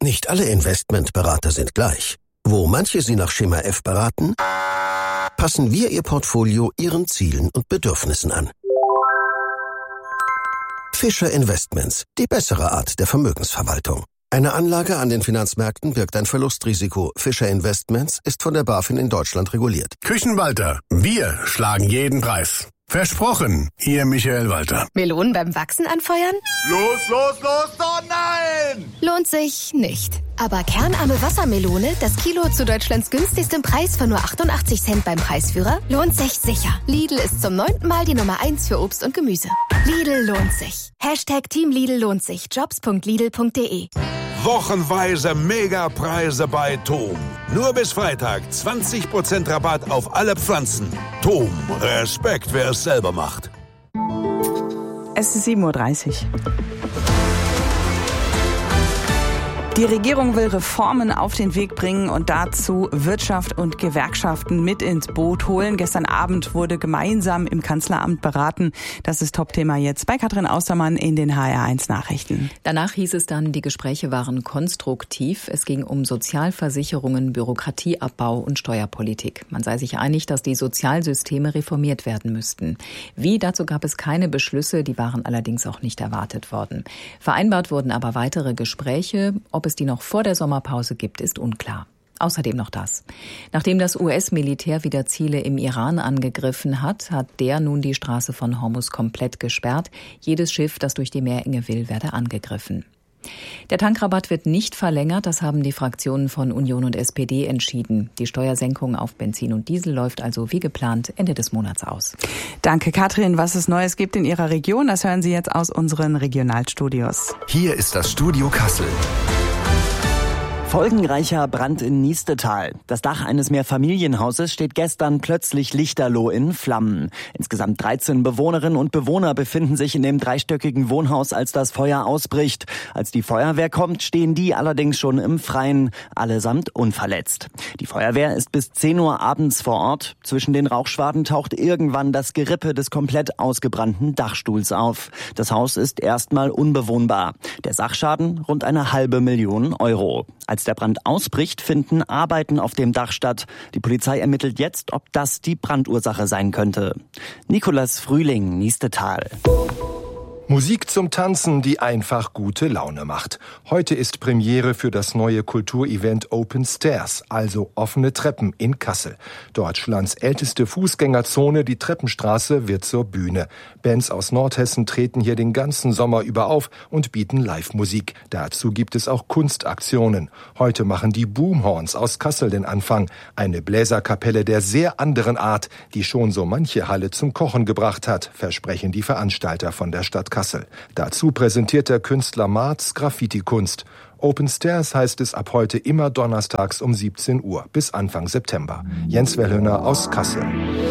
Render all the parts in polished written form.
Nicht alle Investmentberater sind gleich. Wo manche Sie nach Schema F beraten, passen wir Ihr Portfolio Ihren Zielen und Bedürfnissen an. Fischer Investments, die bessere Art der Vermögensverwaltung. Eine Anlage an den Finanzmärkten birgt ein Verlustrisiko. Fischer Investments ist von der BaFin in Deutschland reguliert. Küchenwalter, wir schlagen jeden Preis. Versprochen, Ihr Michael Walter. Melonen beim Wachsen anfeuern? Los, oh nein! Lohnt sich nicht. Aber kernarme Wassermelone, das Kilo zu Deutschlands günstigstem Preis von nur 88 Cent beim Preisführer, lohnt sich sicher. Lidl ist zum 9. Mal die Nummer 1 für Obst und Gemüse. Lidl lohnt sich. Team Lidl lohnt sich. Jobs.lidl.de. Wochenweise Megapreise bei TOM. Nur bis Freitag 20% Rabatt auf alle Pflanzen. TOM, Respekt, wer es selber macht. Es ist 7:30 Uhr. Die Regierung will Reformen auf den Weg bringen und dazu Wirtschaft und Gewerkschaften mit ins Boot holen. Gestern Abend wurde gemeinsam im Kanzleramt beraten. Das ist Top-Thema jetzt bei Katrin Austermann in den HR1 Nachrichten. Danach hieß es dann, die Gespräche waren konstruktiv. Es ging um Sozialversicherungen, Bürokratieabbau und Steuerpolitik. Man sei sich einig, dass die Sozialsysteme reformiert werden müssten. Wie, dazu gab es keine Beschlüsse, die waren allerdings auch nicht erwartet worden. Vereinbart wurden aber weitere Gespräche. Ob es die noch vor der Sommerpause gibt, ist unklar. Außerdem noch das. Nachdem das US-Militär wieder Ziele im Iran angegriffen hat, hat der nun die Straße von Hormuz komplett gesperrt. Jedes Schiff, das durch die Meerenge will, werde angegriffen. Der Tankrabatt wird nicht verlängert, das haben die Fraktionen von Union und SPD entschieden. Die Steuersenkung auf Benzin und Diesel läuft also wie geplant Ende des Monats aus. Danke, Katrin. Was es Neues gibt in Ihrer Region, das hören Sie jetzt aus unseren Regionalstudios. Hier ist das Studio Kassel. Folgenreicher Brand in Niestetal. Das Dach eines Mehrfamilienhauses steht gestern plötzlich lichterloh in Flammen. Insgesamt 13 Bewohnerinnen und Bewohner befinden sich in dem dreistöckigen Wohnhaus, als das Feuer ausbricht. Als die Feuerwehr kommt, stehen die allerdings schon im Freien, allesamt unverletzt. Die Feuerwehr ist bis 10 Uhr abends vor Ort. Zwischen den Rauchschwaden taucht irgendwann das Gerippe des komplett ausgebrannten Dachstuhls auf. Das Haus ist erstmal unbewohnbar. Der Sachschaden rund 500.000 Euro. Als der Brand ausbricht, finden Arbeiten auf dem Dach statt. Die Polizei ermittelt jetzt, ob das die Brandursache sein könnte. Nikolas Frühling, Niestetal. Musik zum Tanzen, die einfach gute Laune macht. Heute ist Premiere für das neue Kulturevent Open Stairs, also offene Treppen in Kassel. Deutschlands älteste Fußgängerzone, die Treppenstraße, wird zur Bühne. Bands aus Nordhessen treten hier den ganzen Sommer über auf und bieten Live-Musik. Dazu gibt es auch Kunstaktionen. Heute machen die Boomhorns aus Kassel den Anfang. Eine Bläserkapelle der sehr anderen Art, die schon so manche Halle zum Kochen gebracht hat, versprechen die Veranstalter von der Stadt Kassel. Dazu präsentiert der Künstler Marz Graffiti-Kunst. Open Stairs heißt es ab heute immer donnerstags um 17 Uhr bis Anfang September. Jens Wellhöner aus Kassel.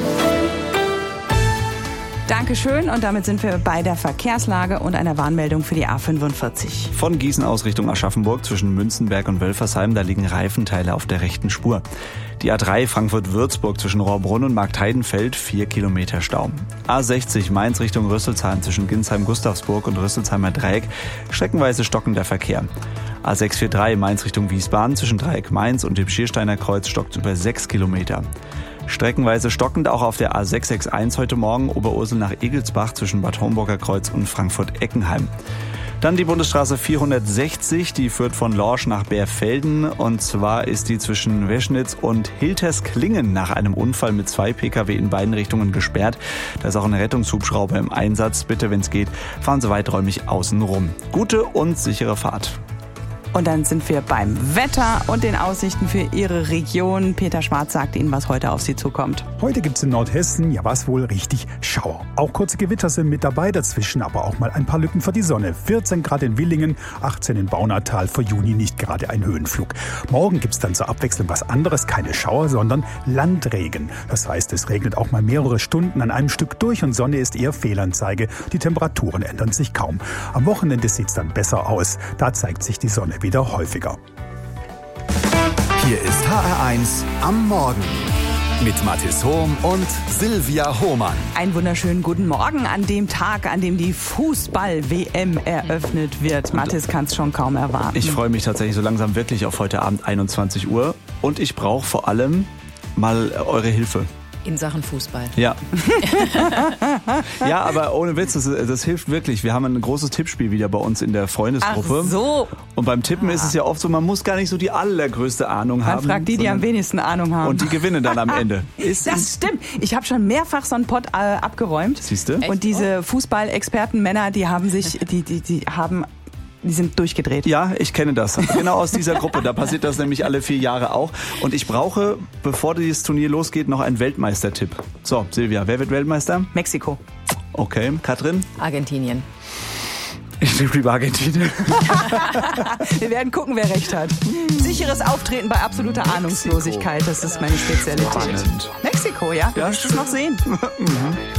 Dankeschön und damit sind wir bei der Verkehrslage und einer Warnmeldung für die A45. Von Gießen aus Richtung Aschaffenburg zwischen Münzenberg und Wölfersheim, da liegen Reifenteile auf der rechten Spur. Die A3 Frankfurt-Würzburg zwischen Rohrbrunn und Marktheidenfeld 4 Kilometer Stau. A60 Mainz Richtung Rüsselsheim zwischen Ginsheim-Gustavsburg und Rüsselsheimer Dreieck, streckenweise stockender Verkehr. A643 Mainz Richtung Wiesbaden zwischen Dreieck Mainz und dem Schiersteiner Kreuz stockt über 6 Kilometer. Streckenweise stockend auch auf der A661 heute Morgen Oberursel nach Egelsbach zwischen Bad Homburger Kreuz und Frankfurt-Eckenheim. Dann die Bundesstraße 460, die führt von Lorsch nach Bärfelden und zwar ist die zwischen Weschnitz und Hiltersklingen nach einem Unfall mit 2 Pkw in beiden Richtungen gesperrt. Da ist auch ein Rettungshubschrauber im Einsatz. Bitte, wenn es geht, fahren Sie weiträumig außen rum. Gute und sichere Fahrt. Und dann sind wir beim Wetter und den Aussichten für Ihre Region. Peter Schwarz sagt Ihnen, was heute auf Sie zukommt. Heute gibt's in Nordhessen, ja was wohl, richtig Schauer. Auch kurze Gewitter sind mit dabei, dazwischen aber auch mal ein paar Lücken für die Sonne. 14 Grad in Willingen, 18 in Baunatal, für Juni nicht gerade ein Höhenflug. Morgen gibt's dann zur Abwechslung was anderes, keine Schauer, sondern Landregen. Das heißt, es regnet auch mal mehrere Stunden an einem Stück durch und Sonne ist eher Fehlanzeige. Die Temperaturen ändern sich kaum. Am Wochenende sieht's dann besser aus, da zeigt sich die Sonne wieder häufiger. Hier ist HR1 am Morgen. Mit Mathis Hohm und Silvia Hohmann. Einen wunderschönen guten Morgen an dem Tag, an dem die Fußball-WM eröffnet wird. Mathis kann es schon kaum erwarten. Ich freue mich tatsächlich so langsam wirklich auf heute Abend 21 Uhr. Und ich brauche vor allem mal eure Hilfe. In Sachen Fußball. Ja. Ja, aber ohne Witz, das hilft wirklich. Wir haben ein großes Tippspiel wieder bei uns in der Freundesgruppe. Ach so. Und beim Tippen ist es ja oft so, man muss gar nicht so die allergrößte Ahnung haben. Man fragt die am wenigsten Ahnung haben. Und die gewinnen dann am Ende. Das stimmt. Ich habe schon mehrfach so einen Pott abgeräumt. Siehst du? Und diese Fußballexperten-Männer, die haben sich, die sind durchgedreht. Ja, ich kenne das. Genau aus dieser Gruppe. Da passiert das nämlich alle 4 Jahre auch. Und ich brauche, bevor dieses Turnier losgeht, noch einen Weltmeistertipp. So, Silvia, wer wird Weltmeister? Mexiko. Okay, Katrin? Argentinien. Ich nehme lieber Argentinien. Wir werden gucken, wer recht hat. Sicheres Auftreten bei absoluter Ahnungslosigkeit. Das ist meine Spezialität. Spannend. Mexiko, ja? Du wirst es noch sehen.